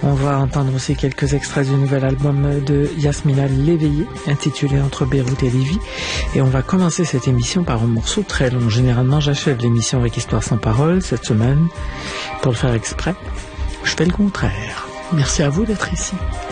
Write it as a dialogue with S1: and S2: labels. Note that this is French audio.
S1: On va entendre aussi quelques extraits du nouvel album de Yasmina Léveillé, intitulé Entre Beyrouth et Lévis. Et on va commencer cette émission par un morceau très long. Généralement, j'achève l'émission avec Histoire sans parole. Cette semaine, pour le faire exprès, je fais le contraire. Merci à vous d'être ici.